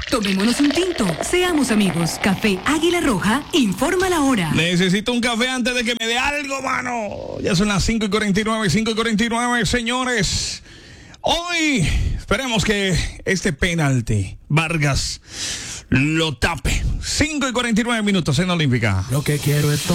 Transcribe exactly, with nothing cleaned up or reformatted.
Tomémonos un tinto. Seamos amigos. Café Águila Roja informa la hora. Necesito un café antes de que me dé algo, mano. Ya son las cinco y cuarenta y nueve, cinco y cuarenta y nueve, señores. Hoy esperemos que este penalti Vargas lo tape. cinco y cuarenta y nueve minutos en Olímpica. Lo que quiero es todo.